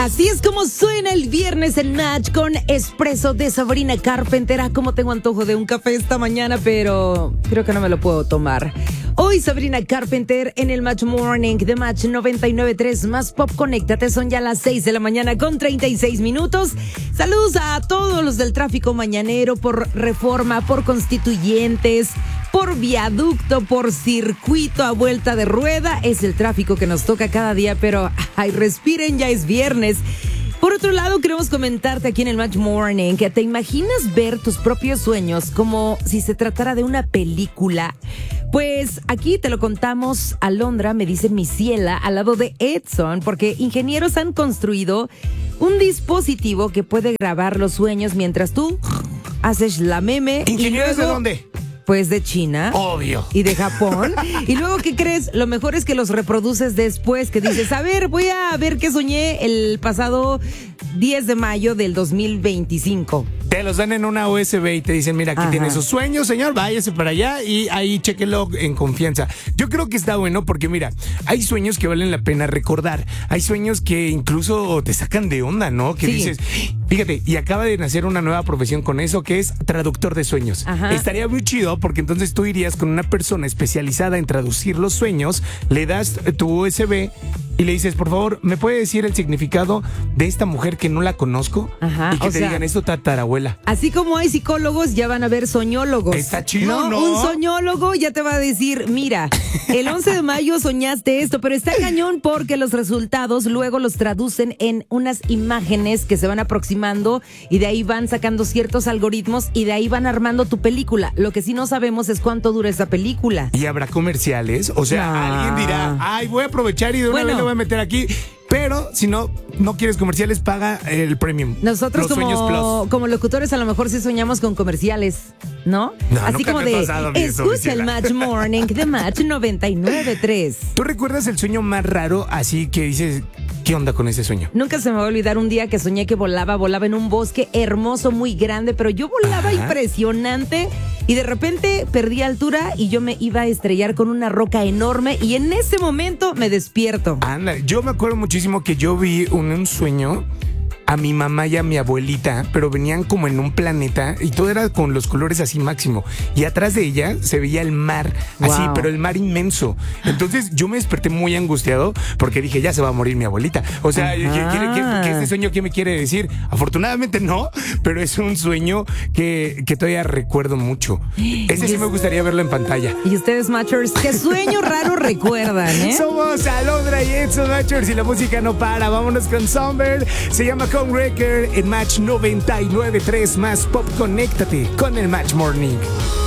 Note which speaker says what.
Speaker 1: Así es como suena el viernes en Match con Espresso de Sabrina Carpenter. Como tengo antojo de un café esta mañana, pero creo que no me lo puedo tomar. Hoy Sabrina Carpenter en el Match Morning de Match 99.3 más Pop. Conéctate, son ya las 6 de la mañana con 36 minutos. Saludos a todos los del tráfico mañanero por Reforma, por Constituyentes, por Viaducto, por Circuito a vuelta de rueda. Es el tráfico que nos toca cada día, pero ay, respiren, ya es viernes. Por otro lado, queremos comentarte aquí en el Match Morning que te imaginas ver tus propios sueños como si se tratara de una película. Pues aquí te lo contamos. Alondra, me dice mi ciela, al lado de Edson, porque ingenieros han construido un dispositivo que puede grabar los sueños mientras tú haces la meme.
Speaker 2: ¿Ingenieros de dónde?
Speaker 1: Pues de China.
Speaker 2: Obvio.
Speaker 1: Y de Japón. Y luego, ¿qué crees? Lo mejor es que los reproduces después, que dices, a ver, voy a ver qué soñé el pasado 10 de mayo del 2025.
Speaker 2: Te los dan en una USB y te dicen, mira, aquí tiene sus sueños, señor, váyase para allá y ahí chéquelo en confianza. Yo creo que está bueno porque, mira, hay sueños que valen la pena recordar. Hay sueños que incluso te sacan de onda, ¿no? Que dices, fíjate, y acaba de nacer una nueva profesión con eso, que es traductor de sueños. Estaría muy chido porque entonces tú irías con una persona especializada en traducir los sueños, le das tu USB y le dices, por favor, ¿me puede decir el significado de esta mujer que no la conozco? Y que te digan, es tu tatarabuela.
Speaker 1: Así como hay psicólogos, ya van a haber soñólogos.
Speaker 2: Está chido, ¿no?
Speaker 1: Un soñólogo ya te va a decir, mira, el 11 de mayo soñaste esto, pero está cañón porque los resultados luego los traducen en unas imágenes que se van aproximando y de ahí van sacando ciertos algoritmos y de ahí van armando tu película. Lo que sí no sabemos es cuánto dura esa película.
Speaker 2: ¿Y habrá comerciales? O sea, alguien dirá, ay, voy a aprovechar y de una vez lo voy a meter aquí. Pero si no quieres comerciales, paga el premium.
Speaker 1: Nosotros como locutores a lo mejor sí soñamos con comerciales, ¿no? Así como de, escucha el Match Morning de Match 99.3.
Speaker 2: ¿Tú recuerdas el sueño más raro así que dices, qué onda con ese sueño?
Speaker 1: Nunca se me va a olvidar un día que soñé que volaba en un bosque hermoso, muy grande, pero yo volaba impresionante y de repente perdí altura y yo me iba a estrellar con una roca enorme y en ese momento me despierto.
Speaker 2: Anda, yo me acuerdo muchísimo que yo vi un sueño a mi mamá y a mi abuelita, pero venían como en un planeta y todo era con los colores así máximo. Y atrás de ella se veía el mar, así, pero el mar inmenso. Entonces yo me desperté muy angustiado porque dije, ya se va a morir mi abuelita. O sea, ¿qué este sueño qué me quiere decir? Afortunadamente no, pero es un sueño que todavía recuerdo mucho. Ese sí me gustaría verlo en pantalla.
Speaker 1: Y ustedes, Matchers, ¿qué sueño raro recuerdan,
Speaker 2: Somos Alondra y Edson Matchers y la música no para. Vámonos con Songbird. Se llama Homewrecker en Match 99.3 más Pop. Conéctate con el Match Morning.